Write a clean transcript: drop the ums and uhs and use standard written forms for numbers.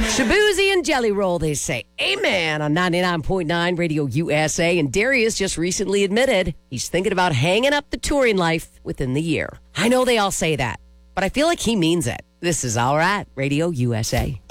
Shabuzi and Jelly Roll, they say amen on 99.9 Radio USA. And Darius just recently admitted he's thinking about hanging up the touring life within the year. I know they all say that, but I feel like he means it. This is All Right, Radio USA.